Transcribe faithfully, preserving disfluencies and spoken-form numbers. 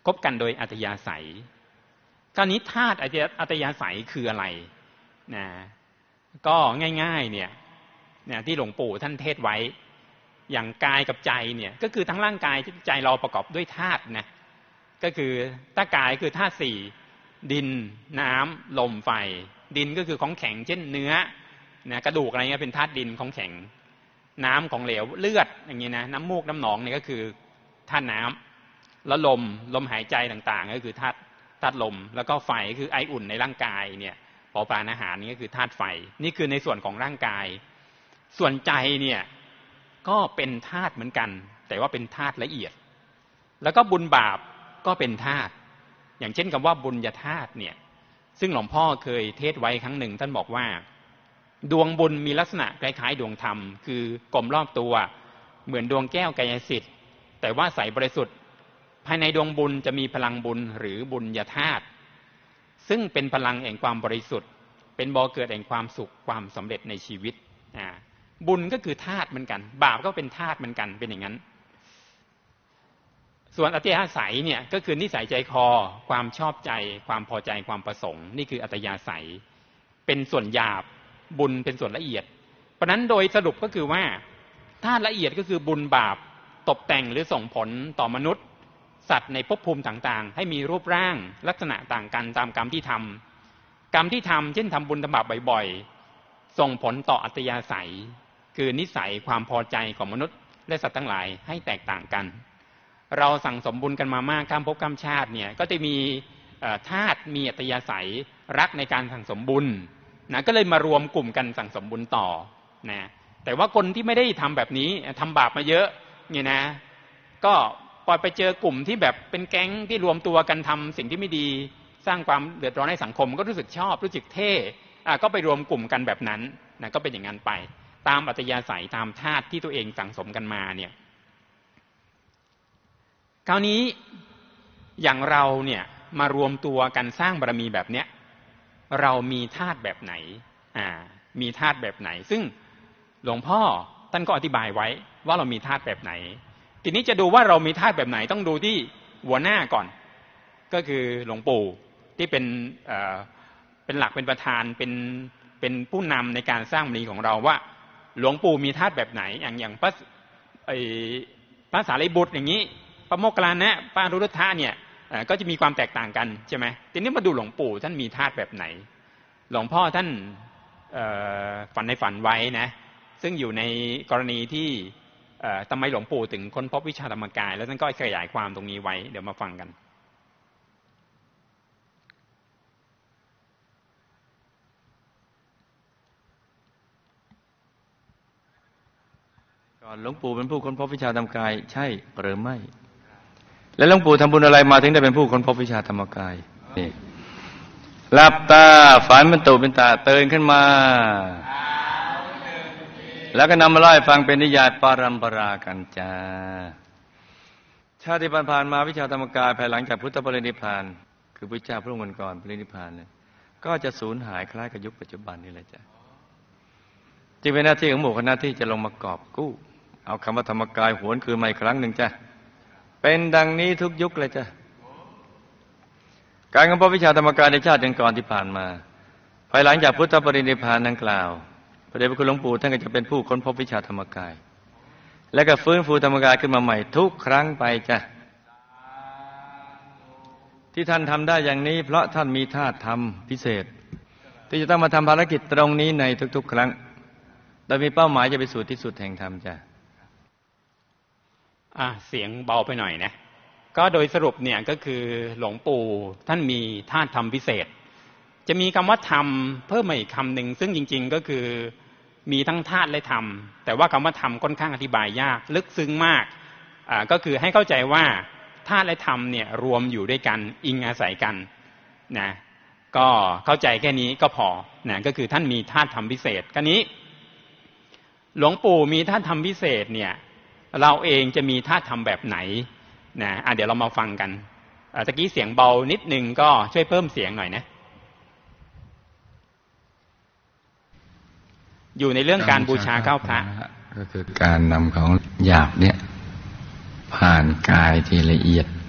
คบกันโดยอัธยาศัยคราวนี้ธาตุอัธยาศัยคืออะไรนะก็ง่ายๆเนี่ยเนี่ยที่หลวงปู่ท่านเทศไว้อย่างกายกับใจเนี่ยก็คือทั้งร่างกายใจเราประกอบด้วยธาตุนะก็คือถ้ากายคือธาตุสี่ดินน้ำลมไฟดินก็คือของแข็งเช่นเนื้อนะกระดูกอะไรเงี้ยเป็นธาตุดินของแข็งน้ำของเหลวเลือดอย่างนี้นะน้ำมูกน้ำหนองเนี่ยก็คือธาตุน้ำแล้วลมลมหายใจต่างๆก็คือธาตุธาตุลมแล้วก็ไฟคือไออุ่นในร่างกายเนี่ยเผาผลาญอาหารนี่ก็คือธาตุไฟนี่คือในส่วนของร่างกายส่วนใจเนี่ยก็เป็นธาตุเหมือนกันแต่ว่าเป็นธาตุละเอียดแล้วก็บุญบาปก็เป็นธาตุอย่างเช่นคำว่าบุญญาธาตุเนี่ยซึ่งหลวงพ่อเคยเทศไว้ครั้งหนึ่งท่านบอกว่าดวงบุญมีลักษณะคล้ายๆดวงธรรมคือกลมรอบตัวเหมือนดวงแก้วกายสิทธิ์แต่ว่าใสบริสุทธิ์ภายในดวงบุญจะมีพลังบุญหรือบุญญาธาตุซึ่งเป็นพลังแห่งความบริสุทธิ์เป็นบ่อเกิดแห่งความสุขความสำเร็จในชีวิตอ่าบุญก็คือธาตุเหมือนกันบาปก็เป็นธาตุเหมือนกันเป็นอย่างนั้นส่วนอัตยาศัยเนี่ยก็คือนิสัยใจคอความชอบใจความพอใจความประสงค์นี่คืออัตยาศัยเป็นส่วนหยาบบุญเป็นส่วนละเอียดเพราะนั้นโดยสรุปก็คือว่าธาตุละเอียดก็คือบุญบาปตกแต่งหรือส่งผลต่อมนุษย์สัตว์ในภพภูมิต่างๆให้มีรูปร่างลักษณะต่างกันตามกรรมที่ทำกรรมที่ทำเช่นทำบุญทำบาปบ่อยๆส่งผลต่ออัตยาศัยคือนิสัยความพอใจของมนุษย์และสัตว์ทั้งหลายให้แตกต่างกันเราสั่งสมบุญกันมามากข้ามภพข้ามชาติเนี่ยก็จะมีธาตุมีอัตยาศัยรักในการสั่งสมบุญนะก็เลยมารวมกลุ่มกันสั่งสมบุญต่อนะแต่ว่าคนที่ไม่ได้ทำแบบนี้ทำบาปมาเยอะเนี่ยนะก็พอไปเจอกลุ่มที่แบบเป็นแก๊งที่รวมตัวกันทำสิ่งที่ไม่ดีสร้างความเดือดร้อนให้สังคมก็รู้สึกชอบรู้สึกเท่ก็ไปรวมกลุ่มกันแบบนั้นนะก็เป็นอย่างนั้นไปตามอัตยาศัยตามธาตุที่ตัวเองสั่งสมกันมาเนี่ยคราวนี้อย่างเราเนี่ยมารวมตัวกันสร้างบารมีแบบเนี้ยเรามีธาตุแบบไหนอ่ามีธาตุแบบไหนซึ่งหลวงพ่อท่านก็อธิบายไว้ว่าเรามีธาตุแบบไหนทีนี้จะดูว่าเรามีธาตุแบบไหนต้องดูที่หัวหน้าก่อนก็คือหลวงปู่ที่เป็นเอ่อเป็นหลักเป็นประธานเป็นเป็นผู้นำในการสร้างบารมีของเราว่าหลวงปู่มีธาตุแบบไหนอย่างอย่างพระไอ้พระสารีบุตรอย่างนี้พระโมคคัลลานะพระอนุรุทธะเนี่ยก็จะมีความแตกต่างกันใช่ไหมทีนี้มาดูหลวงปู่ท่านมีธาตุแบบไหนหลวงพ่อท่านฝันในฝันไว้นะซึ่งอยู่ในกรณีที่ทำไมหลวงปู่ถึงค้นพบวิชาธรรมกายแล้วท่านก็ขยายความตรงนี้ไว้เดี๋ยวมาฟังกันก่อนหลวงปู่เป็นผู้ค้นพบวิชาธรรมกายใช่หรือไม่และหลวงปู่ทำบุญอะไรมาถึงได้เป็นผู้ค้นพบวิชาธรรมกายนี่หลับตาฝันเป็นตุเป็นตาตื่นขึ้นมาแล้วก็นำมาเล่าให้ฟังเป็นนิยายปารัมปรากันจ้าชาติผ่านๆมาวิชาธรรมกายภายหลังจากพุทธปรินิพพานคือพระเจ้าพระองค์ก่อนปรินิพพานเนี่ยก็จะสูญหายคล้ายกับยุคปัจจุบันนี่แหละจ้ะจึงเป็นหน้าที่ของหมู่คณะที่จะลงมากอบกู้เอาคำว่าธรรมกายหวนคืนมาอีกครั้งหนึ่งจ้ะเป็นดังนี้ทุกยุคเลยจ้ะการค้นพบวิชาธรรมกายในชาติก่อนที่ผ่านมาภายหลังจากพุทธปรินิพพานดังกล่าวพระเดชพระคุณหลวงปู่ท่านก็จะเป็นผู้ค้นพบวิชาธรรมกายและก็ฟื้นฟูธรรมกายขึ้นมาใหม่ทุกครั้งไปจ้ะที่ท่านทำได้อย่างนี้เพราะท่านมีธาตุธรรมพิเศษที่จะต้องมาทำภารกิจตรงนี้ในทุกๆครั้งโดยมีเป้าหมายจะไปสู่ที่สุดแห่งธรรมจ้ะอ่ะเสียงเบาไปหน่อยนะก็โดยสรุปเนี่ยก็คือหลวงปู่ท่านมีธาตุธรรมพิเศษจะมีคำว่าธรรมเพิ่มมาอีกคำหนึ่งซึ่งจริงๆก็คือมีทั้งธาตุและธรรมแต่ว่าคำว่าธรรมค่อนข้างอธิบายยากลึกซึ้งมากอ่าก็คือให้เข้าใจว่าธาตุและธรรมเนี่ยรวมอยู่ด้วยกันอิงอาศัยกันนะก็เข้าใจแค่นี้ก็พอนะก็คือท่านมีธาตุธรรมพิเศษกันนี้หลวงปู่มีธาตุธรรมพิเศษเนี่ยเราเองจะมีธาตุธรรมแบบไหนนะอ่ะเดี๋ยวเรามาฟังกันอ่ะตะกี้เสียงเบานิดนึงก็ช่วยเพิ่มเสียงหน่อยนะอยู่ในเรื่องการบูชาข้าวพระก็คือการนำของหยาบเนี่ยผ่านกายที่ละเอียด